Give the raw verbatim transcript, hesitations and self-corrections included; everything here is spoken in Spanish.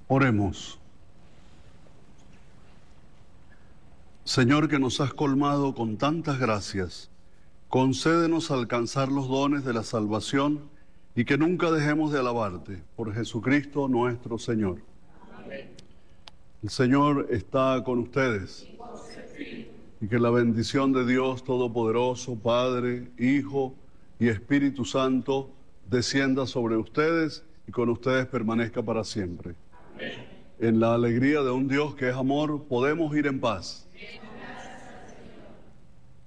Oremos. Señor, que nos has colmado con tantas gracias, concédenos alcanzar los dones de la salvación y que nunca dejemos de alabarte, por Jesucristo nuestro Señor. Amén. El Señor está con ustedes. Y que la bendición de Dios Todopoderoso, Padre, Hijo y Espíritu Santo, descienda sobre ustedes y con ustedes permanezca para siempre. Amén. En la alegría de un Dios que es amor, podemos ir en paz.